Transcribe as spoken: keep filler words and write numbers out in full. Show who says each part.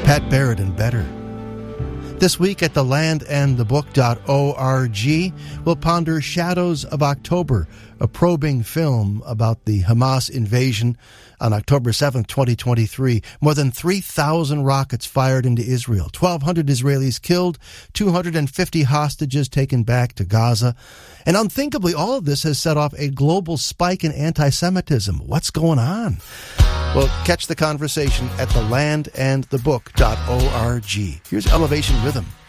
Speaker 1: Pat Barrett and Better. This week at the land and the book dot org, we'll ponder Shadows of October, a probing film about the Hamas invasion on October seventh, twenty twenty-three. More than three thousand rockets fired into Israel, twelve hundred Israelis killed, two hundred fifty hostages taken back to Gaza. And unthinkably, all of this has set off a global spike in anti-Semitism. What's going on? Well, catch the conversation at the land and the book dot org. Here's Elevation Rhythm.